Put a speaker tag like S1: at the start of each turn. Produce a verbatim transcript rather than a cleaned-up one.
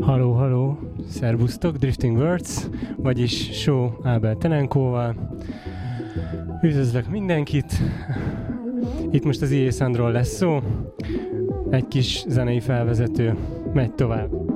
S1: Halló, halló, szervusztok, Drifting Words, vagyis Show Ábel Tenenkóval. Üdvözlök mindenkit! Itt most az i es Soundról lesz szó. Egy kis zenei felvezető, megy tovább.